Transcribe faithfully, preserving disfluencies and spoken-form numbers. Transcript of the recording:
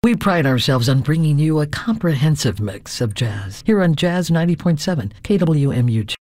We pride ourselves on bringing you a comprehensive mix of jazz here on Jazz ninety point seven K W M U.